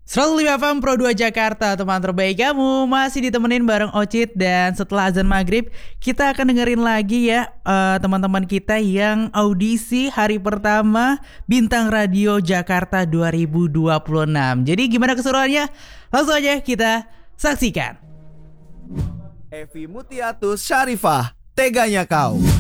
105 FM Pro 2 Jakarta, teman terbaik kamu. Masih ditemenin bareng Ocit. Dan setelah azan maghrib, kita akan dengerin lagi ya teman-teman kita yang audisi hari pertama Bintang Radio Jakarta 2026. Jadi gimana keseruannya? Langsung aja kita saksikan. Evi Mutiatus Syarifah, Teganya Kau.